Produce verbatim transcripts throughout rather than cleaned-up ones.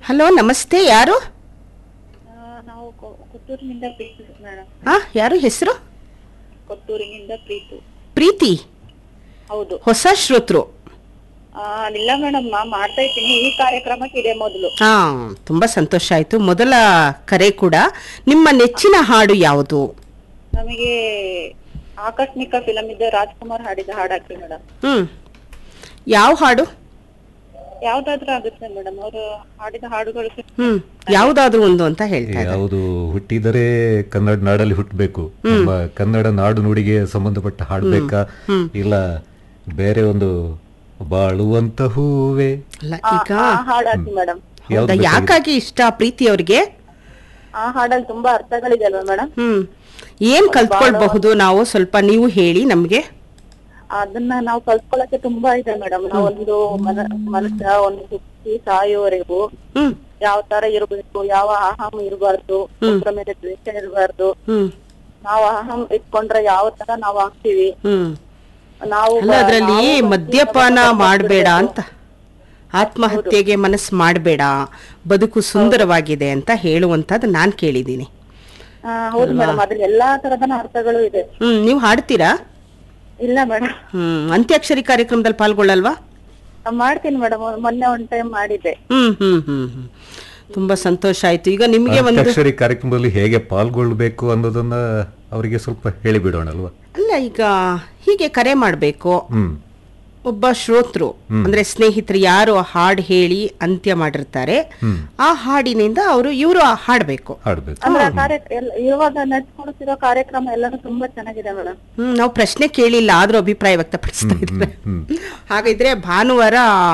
Hello, ನಮಸ್ತೆ. ಯಾರು? ನಾವು ಕೊತ್ತೂರಿನಿಂದ ಪ್ರೀತಿ ಮೇಡಮ್. ಹಾ, ಯಾರು? ಹೆಸರು? ಕೊತ್ತೂರಿನಿಂದ ಪ್ರೀತು. ಪ್ರೀತಿ? ಹೌದು. ಹೊಸ ಶ್ರೋತೃ? ಇಲ್ಲ ಮೇಡಮ್, ನಾ ಮಾಡ್ತಾ ಇದ್ದೀನಿ. ಈ ಕಾರ್ಯಕ್ರಮಕ್ಕೆ ಇದೆ ಮೊದಲು. ಹಾ, ತುಂಬಾ ಸಂತೋಷ ಆಯ್ತು. ಮೊದಲ ಕರೆ ಕೂಡ. ನಿಮ್ಮ ನೆಚ್ಚಿನ ಹಾಡು ಯಾವುದು? ನಮಗೆ ಆಕಸ್ಮಿಕ ಫಿಲಂ ಇದ್ದ ರಾಜ್ಕುಮಾರ್ ಹಾಡಿದ ಹಾಡು ಹಾಕಿ ಮೇಡಮ್. ಹ್ಮ್, ಯಾವ ಹಾಡು? ಯಾವ್ದಾದ್ರೂ ಆಗುತ್ತೆ ಮೇಡಮ್, ಅವರು ಹಾಡಿದ ಹಾಡುಗಳು. ಹ್ಮ್, ಯಾವ್ದಾದ್ರು ಒಂದು ಅಂತ ಹೇಳ್ತಾರೆ. ಯಾವುದು ಹುಟ್ಟಿದರೆ ಕನ್ನಡ ನಾಡಲ್ಲಿ ಹುಟ್ಟಬೇಕು, ನಮ್ಮ ಕನ್ನಡ ನಾಡು ನುಡಿಗೆ ಸಂಬಂಧಪಟ್ಟ ಹಾಡ್ಬೇಕಾ, ಇಲ್ಲ ಬೇರೆ ಒಂದು ಬಾಳುವಂತ ಹೂವೆ? ಅಲ್ಲ, ಈಗ ಹಾಡು ಹಾಕಿ ಮೇಡಮ್. ಹೌದಾ? ಯಾಕಾಗಿ ಇಷ್ಟ ಪ್ರೀತಿ ಅವ್ರಿಗೆ? ಆ ಹಾಡಲ್ಲಿ ತುಂಬಾ ಅರ್ಥಗಳಿದೆ ಅಲ್ವಾ ಮೇಡಮ್? ಹ್ಮ್, ಏನ್ ಕಲ್ತ್ಕೊಳ್ಬಹುದು ನಾವು? ಸ್ವಲ್ಪ ನೀವು ಹೇಳಿ ನಮ್ಗೆ. ಅದನ್ನ ನಾವು ಕಲ್ತ್ಕೊಳಕ್ಕೆ ತುಂಬಾ ಇದೆ ಮೇಡಮ್. ನಾವೊಂದು ಮನುಷ್ಯ ಒಂದು ಹುಟ್ಟಿ ಸಾಯುವವರೆಗೂ ಹ್ಮ್ ಯಾವ ತರ ಇರ್ಬೇಕು, ಯಾವ ಅಹಂ ಇರಬಾರ್ದು, ಒಬ್ಬರ ಮೇಲೆ ದ್ವೇಷ ಇರಬಾರ್ದು. ಹ್ಮ್ ನಾವು ಅಹಂ ಇಟ್ಕೊಂಡ್ರೆ ಯಾವ ತರ ನಾವು ಆಗ್ತೀವಿ. ಹ್ಮ್ ನಾವು ಅಲ್ಲ, ಅದ್ರಲ್ಲಿ ಮದ್ಯಪಾನ ಮಾಡಬೇಡ ಅಂತ, ಆತ್ಮಹತ್ಯೆಗೆ ಮನಸ್ಸು ಮಾಡಬೇಡ, ಬದುಕು ಸುಂದರವಾಗಿದೆ ಅಂತ ಹೇಳುವಂತದ್ದು ನಾನ್ ಕೇಳಿದ್ದೀನಿ. ಹೌದು ಮೇಡಮ್, ಅದ್ರಲ್ಲಿ ಎಲ್ಲಾ ತರದನ ಅರ್ಥಗಳು ಇದೆ. ಹ್ಮ್, ನೀವು ಹಾಡ್ತೀರಾ? ಇಲ್ಲ ಮೇಡಮ್. ಹ್ಮ್, ಅಂತ್ಯಾಕ್ಷರಿ ಕಾರ್ಯಕ್ರಮದಲ್ಲಿ ಪಾಲ್ಗೊಳ್ಳಲ್ವಾ? ಮಾಡ್ತೀನಿ ಮೇಡಮ್, ಮೊನ್ನೆ ಒಂದ್ ಟೈಮ್ ಮಾಡಿದ್ದೆ. ಹ್ಮ್ ಹ್ಮ್ ಹ್ಮ್ ಹ್ಮ್ ತುಂಬಾ ಸಂತೋಷ ಆಯ್ತು. ಈಗ ನಿಮ್ಗೆ ಒಂದು ಅಂತ್ಯಾಕ್ಷರಿ ಕಾರ್ಯಕ್ರಮದಲ್ಲಿ ಹೇಗೆ ಪಾಲ್ಗೊಳ್ಬೇಕು ಅನ್ನೋದನ್ನ ಅವರಿಗೆ ಸ್ವಲ್ಪ ಹೇಳಿಬಿಡೋಣ ಅಲ್ವಾ? ಅಲ್ಲ, ಈಗ ಹೀಗೆ ಕರೆ ಮಾಡಬೇಕು. ಹ್ಮ್ ಒಬ್ಬ ಶ್ರೋತೃ ಅಂದ್ರೆ ಸ್ನೇಹಿತರು ಯಾರು ಹಾಡು ಹೇಳಿ ಅಂತ್ಯ ಮಾಡಿರ್ತಾರೆ, ಆ ಹಾಡಿನಿಂದ ಅವರು ಇವರು ಹಾಡ್ಬೇಕು. ಅಂದ್ರೆ ಇವಾಗ ನಡ್ಸ್ಕೊಳ್ತಿರೋ ಕಾರ್ಯಕ್ರಮ ಎಲ್ಲಾನು ತುಂಬಾ ಚೆನ್ನಾಗಿದೆ ಮೇಡಮ್. ಹ್ಮ್, ನಾವು ಪ್ರಶ್ನೆ ಕೇಳಿಲ್ಲ, ಆದ್ರೂ ಅಭಿಪ್ರಾಯ ವ್ಯಕ್ತಪಡಿಸ್ತಾ ಇದ್ದಾರೆ. ಹಾಗಿದ್ರೆ ಭಾನುವಾರ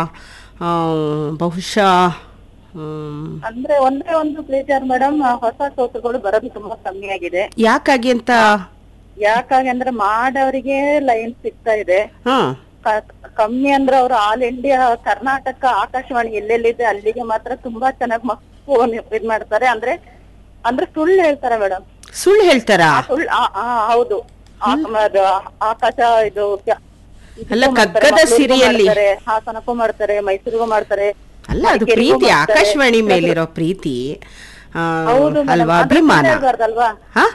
ಬಹುಶಃ ಅಂದ್ರೆ ಒಂದೇ ಒಂದು ಬೇಜಾರ್ ಮೇಡಮ್, ಹೊಸ ಶ್ರೋತೃಗಳು ಬರೋದು ತುಂಬಾ ಕಮ್ಮಿ ಆಗಿದೆ. ಯಾಕಾಗಿ ಅಂತ? ಯಾಕಾಗಿ ಅಂದ್ರೆ ಮಾಡವರಿಗೆ ಲೈನ್ ಸಿಗ್ತಾ ಇದೆ. ಹಾ, ಕಮ್ಮಿ ಅಂದ್ರೆ ಅವ್ರು ಆಲ್ ಇಂಡಿಯಾ ಕರ್ನಾಟಕ ಆಕಾಶವಾಣಿ ಎಲ್ಲೆಲ್ಲಿದೆ ಅಲ್ಲಿಗೆ ಮಾತ್ರ ತುಂಬಾ ಚೆನ್ನಾಗಿ ಫೋನ್ ಇದ್ ಮಾಡ್ತಾರೆ. ಅಂದ್ರೆ ಅಂದ್ರೆ ಸುಳ್ಳು ಹೇಳ್ತಾರೆ ಮೇಡಮ್. ಸುಳ್ಳು ಹೇಳ್ತಾರಾ? ಸುಳ್ಳು, ಹೌದು. ಆಕಾಶ ಇದು ಅಲ್ಲ, ಕಗ್ಗದ ಸಿರಿಯಲ್ಲಿ ಹಾಸನಕ್ಕೂ ಮಾಡ್ತಾರೆ, ಮೈಸೂರಿಗೂ ಮಾಡ್ತಾರೆ. ಅಲ್ಲ, ಅದು ಪ್ರೀತಿ, ಆಕಾಶವಾಣಿ ಮೇಲಿರೋ ಪ್ರೀತಿ ಅಲ್ವಾ, ಅಭಿಮಾನ ಅಲ್ವಾ? ಹಾ,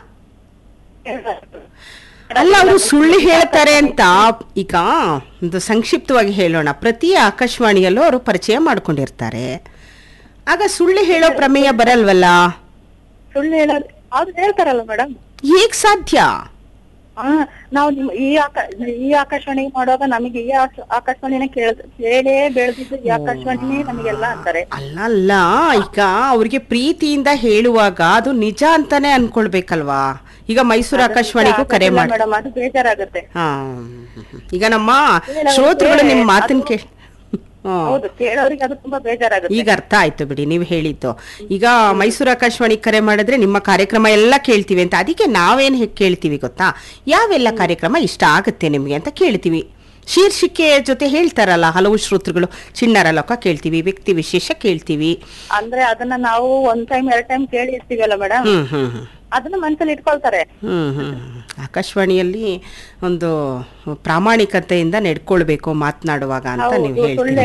ಅಲ್ಲ, ಅವರು ಸುಳ್ಳು ಹೇಳ್ತಾರೆ ಅಂತ ಈಗ ಒಂದು ಸಂಕ್ಷಿಪ್ತವಾಗಿ ಹೇಳೋಣ. ಪ್ರತಿ ಆಕಾಶವಾಣಿಯಲ್ಲೂ ಅವರು ಪರಿಚಯ ಮಾಡ್ಕೊಂಡಿರ್ತಾರೆ. ಆಗ ಸುಳ್ಳು ಹೇಳೋ ಪ್ರಮೇಯ ಬರಲ್ವಲ್ಲ? ಸುಳ್ಳು ಹೇಳೋದು ಅವ್ರು ಹೇಳ್ತಾರಲ್ಲ ಮೇಡಮ್. ಹೇಗ್ ಸಾಧ್ಯ? ನಾವು ಈ ಆಕಾ ಈ ಆಕಾಶವಾಣಿ ಮಾಡುವಾಗ ನಮಗೆ ಈ ಆಕಾಶವಾಣಿನ ಕೇಳ ಕೇಳೇ ಬೆಳೆದಿದ್ದು ಈ ಆಕಾಶವಾಣಿನೇ ನಮಗೆಲ್ಲ ಅಂತಾರೆ. ಅಲ್ಲ ಅಲ್ಲ ಈಗ ಅವ್ರಿಗೆ ಪ್ರೀತಿಯಿಂದ ಹೇಳುವಾಗ ಅದು ನಿಜ ಅಂತಾನೆ ಅನ್ಕೊಳ್ಬೇಕಲ್ವಾ? ಈಗ ಮೈಸೂರು ಆಕಾಶವಾಣಿಗೂ ಕರೆ ಮಾಡಿ ಮೇಡಮ್, ಅದು ಬೇಜಾರಾಗುತ್ತೆ. ಹಾ, ಈಗ ನಮ್ಮ ಶ್ರೋತೃಗಳು ನಿಮ್ ಮಾತನ್ನ ಕೇಳಿ ಹೌದು, ಕೇಳೋರಿಗೆ ಅದು ತುಂಬಾ ಬೇಜಾರಾಗುತ್ತೆ. ಈಗ ಅರ್ಥ ಆಯ್ತು ಬಿಡಿ ನೀವು ಹೇಳಿದ್ದು. ಈಗ ಮೈಸೂರು ಆಕಾಶವಾಣಿ ಕರೆ ಮಾಡಿದ್ರೆ ನಿಮ್ಮ ಕಾರ್ಯಕ್ರಮ ಎಲ್ಲ ಕೇಳ್ತೀವಿ ಅಂತ, ಅದಕ್ಕೆ ನಾವೇನ್ ಕೇಳ್ತೀವಿ ಗೊತ್ತಾ, ಯಾವೆಲ್ಲ ಕಾರ್ಯಕ್ರಮ ಇಷ್ಟ ಆಗುತ್ತೆ ನಿಮ್ಗೆ ಅಂತ ಕೇಳ್ತೀವಿ. ಶೀರ್ಷಿಕೆ ಜೊತೆ ಹೇಳ್ತಾರಲ್ಲ ಹಲವು ಶ್ರೋತೃಗಳು, ಚಿಣ್ಣರ ಲೋಕ ಕೇಳ್ತೀವಿ, ವ್ಯಕ್ತಿ ವಿಶೇಷ ಕೇಳ್ತೀವಿ. ಅಂದ್ರೆ ಅದನ್ನ ನಾವು ಒಂದ್ ಟೈಮ್ ಎರಡ್ ಟೈಮ್ ಕೇಳಿ ಇರ್ತೀವಲ್ಲ ಮೇಡಮ್, ಹ್ಮ್ ಹ್ಮ್ ಹ್ಮ್ ಅದನ್ನ ಮನಸ್ಸಲ್ಲಿ ಇಟ್ಕೊಳ್ತಾರೆ. ಹ್ಮ್ ಹ್ಮ್ ಆಕಾಶವಾಣಿಯಲ್ಲಿ ಒಂದು ಪ್ರಾಮಾಣಿಕತೆಯಿಂದ ನಡ್ಕೊಳ್ಬೇಕು ಮಾತನಾಡುವಾಗ ಅಂತ ನೀವು ಹೇಳ್ತೀವಿ.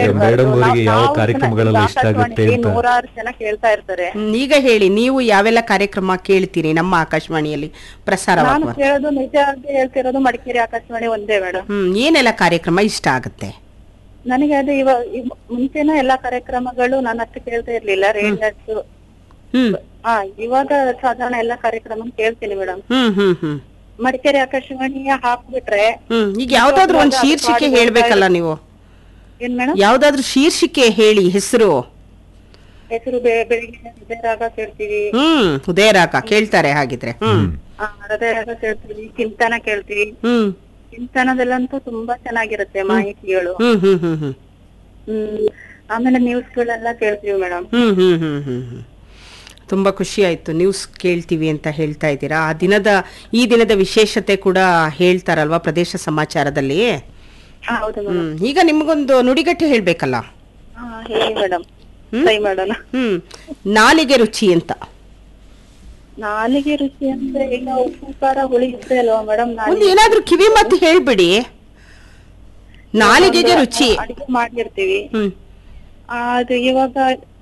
ನೂರಾರು ಜನ ಕೇಳ್ತಾ ಇರ್ತಾರೆ. ಈಗ ಹೇಳಿ, ನೀವು ಯಾವೆಲ್ಲ ಕಾರ್ಯಕ್ರಮ ಕೇಳ್ತೀರಿ ನಮ್ಮ ಆಕಾಶವಾಣಿಯಲ್ಲಿ ಪ್ರಸಾರ? ನಾನು ಕೇಳೋದು ನಿಜ ಅಂತ ಹೇಳ್ತಿರೋದು ಮಡಿಕೇರಿ ಆಕಾಶವಾಣಿ ಒಂದೇ ಮೇಡಮ್. ಹ್ಮ್, ಏನೆಲ್ಲ ಕಾರ್ಯಕ್ರಮ ಇಷ್ಟ ಆಗುತ್ತೆ ನನಗೆ? ಅದು ಇವಾಗ ಮುಂಚೆನ ಎಲ್ಲಾ ಕಾರ್ಯಕ್ರಮಗಳು ನಾನು ಅಷ್ಟು ಕೇಳ್ತಾ ಇರ್ಲಿಲ್ಲ. ರೇಡಿಯೋ ಹಾ, ಇವಾಗ ಸಾಧಾರಣ ಎಲ್ಲಾ ಕಾರ್ಯಕ್ರಮ ಕೇಳ್ತೀನಿ ಮೇಡಮ್. ಹ್ಮ್ ಹ್ಮ್ ಹ್ಮ್ ಮಡಿಕೇರಿ ಆಕಾಶವಾಣಿಯ ಹಾಕ್ಬಿಟ್ರೆ ಹ್ಮ್ ಈಗ ಯಾವ್ದಾದ್ರು ಒಂದ್ ಶೀರ್ಷಿಕೆ ಹೇಳ್ಬೇಕಲ್ಲ ನೀವು? ಏನ್ ಮೇಡಮ್? ಯಾವ್ದಾದ್ರು ಶೀರ್ಷಿಕೆ ಹೇಳಿ, ಹೆಸರು ಹೆಸರು ಬೆಳಿಗ್ಗೆ ಹೃದಯರಾಗ ಕೇಳ್ತೀವಿ. ಹ್ಮ್, ಉದಯರಾಗ ಕೇಳ್ತಾರೆ ಹಾಗಿದ್ರೆ. ಹ್ಮ್, ಹೃದಯರಾಗ ಕೇಳ್ತೀವಿ, ಚಿಂತನ ಕೇಳ್ತೀವಿ. ಹ್ಮ್, ಚಿಂತನದಲ್ಲಂತೂ ತುಂಬಾ ಚೆನ್ನಾಗಿರುತ್ತೆ ಮಾಹಿತಿಗಳು. ಹ್ಮ್ ಹ್ಮ್ ಹ್ಮ್ ಹ್ಮ್ ಹ್ಮ್ ಆಮೇಲೆ ನ್ಯೂಸ್ ಗಳೆಲ್ಲ ಕೇಳ್ತೀವಿ ಮೇಡಮ್. ಹ್ಮ್ ಹ್ಮ್ ಹ್ಮ್ ಹ್ಮ್ ಹ್ಮ್ ತುಂಬಾ ಖುಷಿ ಆಯ್ತು ನ್ಯೂಸ್ ಕೇಳ್ತೀವಿ ಅಂತ ಹೇಳ್ತಾ ಇದ್ದೀರಾ. ಆ ದಿನದ ಈ ದಿನದ ವಿಶೇಷತೆ ಕೂಡ ಹೇಳ್ತಾರಲ್ವಾ ಪ್ರದೇಶ ಸಮಾಚಾರದಲ್ಲಿ? ಹ್ಮ್, ಈಗ ನಿಮ್ಗೊಂದು ನುಡಿಗಟ್ಟೆ ಹೇಳ್ಬೇಕಲ್ಲ? ಹೇಳಿ ಮೇಡಮ್, ಟ್ರೈ ಮಾಡೋಣ. ಹ್ಮ್, ನಾಲಿಗೆ ರುಚಿ ಅಂತ. ನಾಲಿಗೆ ರುಚಿ ಅಂದ್ರೆ ಈಗ ಉಪ್ಪು ಖಾರ ಹುಳಿ ಇರುತ್ತೆ ಅಲ್ವಾ ಮೇಡಮ್? ಒಂದು ಏನಾದ್ರೂ ಕಿವಿ ಮಾತು ಹೇಳ್ಬಿಡಿ. ನಾಲಿಗೆಗೆ ರುಚಿ ಅಡಿಗೆ ಮಾಡಿರ್ತೀವಿ, ಹ್ಮ್ ಅದು ಇವಾಗ